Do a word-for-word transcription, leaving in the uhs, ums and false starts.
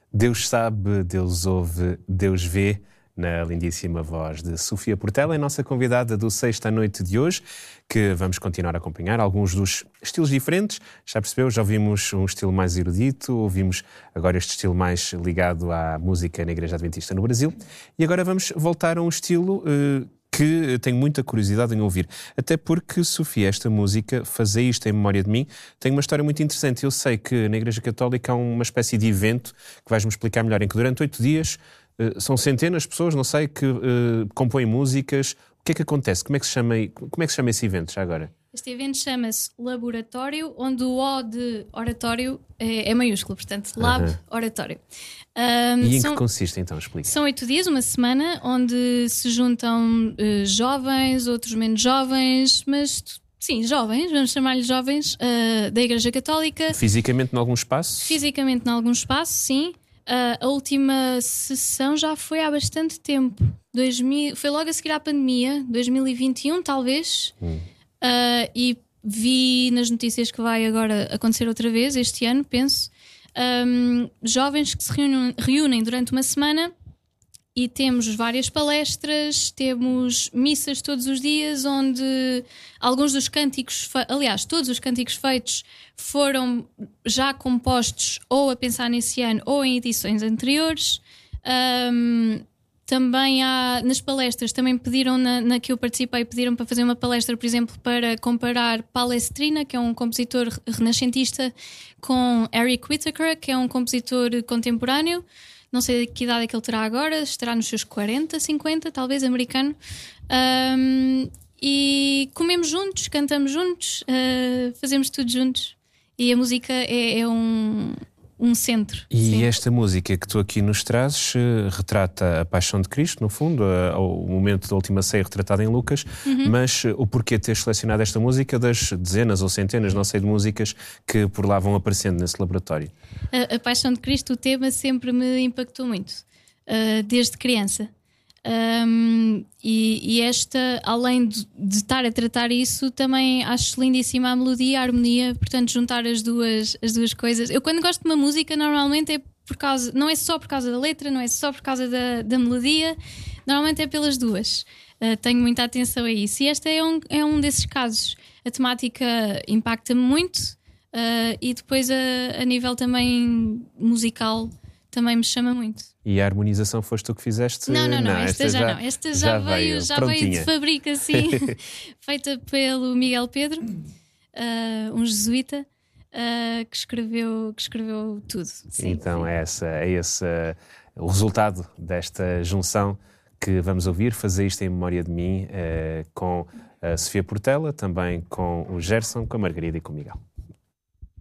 Deus sabe, Deus ouve, Deus vê, na lindíssima voz de Sofia Portela, é nossa convidada do Sexta Noite de hoje, que vamos continuar a acompanhar alguns dos estilos diferentes. Já percebeu? Já ouvimos um estilo mais erudito, ouvimos agora este estilo mais ligado à música na Igreja Adventista no Brasil. E agora vamos voltar a um estilo uh, que tenho muita curiosidade em ouvir. Até porque, Sofia, esta música, Fazer Isto em Memória de Mim, tem uma história muito interessante. Eu sei que na Igreja Católica há uma espécie de evento que vais-me explicar melhor, em que durante oito dias uh, são centenas de pessoas, não sei, que uh, compõem músicas. O que é que acontece? Como é que se chama, como é que se chama esse evento já agora? Este evento chama-se Laboratório, onde o O de oratório é, é maiúsculo, portanto, Lab uh-huh. Oratório. Um, e em são, que consiste então? Explica. São oito dias, uma semana, onde se juntam uh, jovens, outros menos jovens, mas sim, jovens, vamos chamar-lhes jovens, uh, da Igreja Católica. Fisicamente em algum espaço? Fisicamente em algum espaço, sim. Uh, a última sessão já foi há bastante tempo. dois mil, foi logo a seguir à pandemia, dois mil e vinte e um talvez. Hum. Uh, e vi nas notícias que vai agora acontecer outra vez, este ano, penso, um, jovens que se reúnem, reúnem durante uma semana e temos várias palestras, temos missas todos os dias, onde alguns dos cânticos, fe... aliás, todos os cânticos feitos foram já compostos ou a pensar nesse ano ou em edições anteriores. Um, Também há, nas palestras, também pediram, na, na que eu participei, pediram para fazer uma palestra, por exemplo, para comparar Palestrina, que é um compositor renascentista, com Eric Whitacre, que é um compositor contemporâneo. Não sei de que idade é que ele terá agora, estará nos seus quarenta, cinquenta, talvez, americano. Um, e comemos juntos, cantamos juntos, uh, fazemos tudo juntos. E a música é, é um... um centro. E sim. Esta música que tu aqui nos trazes uh, retrata a paixão de Cristo, no fundo, uh, o momento da última ceia retratado em Lucas, uhum. mas uh, o porquê de ter selecionado esta música das dezenas ou centenas, não sei, de músicas que por lá vão aparecendo nesse laboratório? A, a paixão de Cristo, o tema sempre me impactou muito, uh, desde criança. Um, e, e esta, além de, de estar a tratar isso, também acho lindíssima a melodia, a harmonia, portanto juntar as duas, as duas coisas. Eu quando gosto de uma música normalmente é por causa, não é só por causa da letra, não é só por causa da, da melodia, normalmente é pelas duas. Uh, tenho muita atenção a isso e este é um, é um desses casos. A temática impacta-me muito uh, e depois a, a nível também musical também me chama muito. E a harmonização foste tu que fizeste? Não, não, não, não esta, esta já, já não. Esta já, já veio, veio, já veio de fábrica, sim. Feita pelo Miguel Pedro, uh, um jesuíta, uh, que, escreveu, que escreveu tudo. Sim, então sim. É, essa, é esse uh, o resultado desta junção que vamos ouvir, Fazer Isto em Memória de Mim, uh, com a Sofia Portela, também com o Gerson, com a Margarida e com o Miguel.